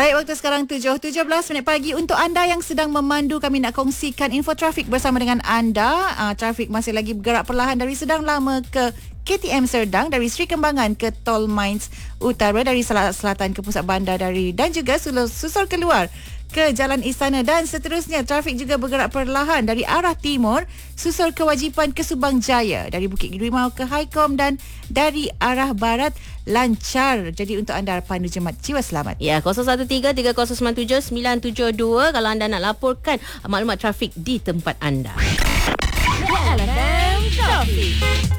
Baik, waktu sekarang 7:17 pagi. Untuk anda yang sedang memandu, kami nak kongsikan info trafik bersama dengan anda. Trafik masih lagi bergerak perlahan dari Sedang Lama ke KTM Serdang, dari Sri Kembangan ke Tol Mines Utara, dari selatan ke pusat bandar, dan juga susur keluar ke Jalan Istana, dan seterusnya. Trafik juga bergerak perlahan dari arah timur, susur Kewajipan ke Subang Jaya, dari Bukit Rimau ke Highcom, dan dari arah barat lancar. Jadi untuk anda pandu jemaat, jiwa selamat. Ya, 0173097972 kalau anda nak laporkan maklumat trafik di tempat anda. Trafik.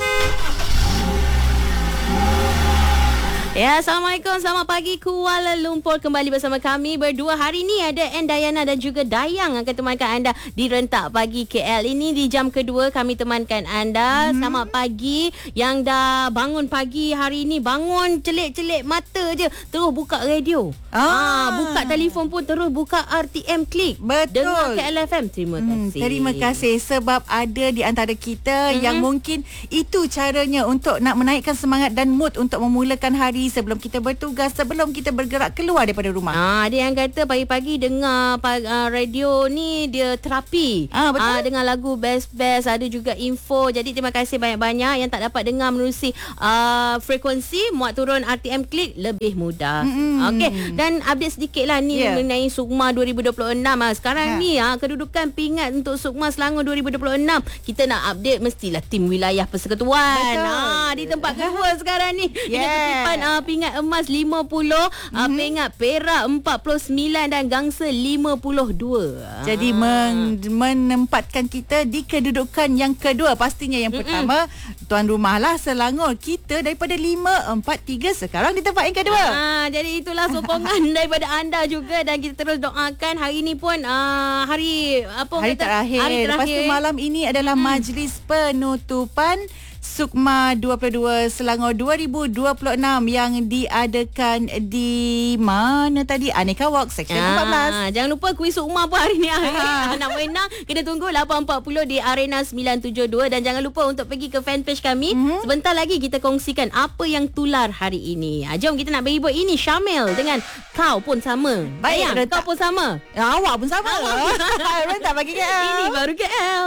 Ya, Assalamualaikum. Selamat pagi Kuala Lumpur. Kembali bersama kami berdua. Hari ni ada Dayana dan juga Dayang akan temankan anda di Rentak Pagi KL. Ini di jam kedua kami temankan anda. Selamat pagi. Yang dah bangun pagi hari ni, bangun celik-celik mata je terus buka radio. Buka telefon pun terus buka RTM Klik. Betul. Dengar KLFM. Terima kasih. Terima kasih sebab ada di antara kita yang mungkin itu caranya untuk nak menaikkan semangat dan mood untuk memulakan hari sebelum kita bertugas, sebelum kita bergerak keluar daripada rumah. Ada yang kata pagi-pagi dengar radio ni dia terapi. Betul. Dengar lagu best-best, ada juga info. Jadi terima kasih banyak-banyak yang tak dapat dengar menerusi frekuensi, muat turun RTM Klik lebih mudah. Okey, dan update sedikit lah ni mengenai SUKMA 2026. Sekarang ni kedudukan pingat untuk SUKMA Selangor 2026. Kita nak update mestilah tim wilayah persekutuan. Di tempat kedua sekarang ni. Dengan pingat emas 50, pingat perak 49 dan gangsa 52. Jadi menempatkan kita di kedudukan yang kedua. Pastinya yang pertama tuan rumah lah Selangor. Kita daripada 5-4-3 sekarang di tempat yang kedua. Jadi itulah sokongan daripada anda juga, dan kita terus doakan. Hari ni pun hari terakhir. Lepas tu malam ini adalah majlis penutupan SUKMA 22 Selangor 2026 yang diadakan di mana tadi? Aneka Walk Seksyen 14. Jangan lupa kuis SUKMA pun hari ni. Nak menang kena tunggu 8.40 di Arena 972, dan jangan lupa untuk pergi ke fanpage kami. Sebentar lagi kita kongsikan apa yang tular hari ini. Jom kita nak berhibur. Ini Syamil dengan Kau Pun Sama. Baik, Kau Pun Sama. Awak pun sama. Rentak Pagi KL. Ini baru KL.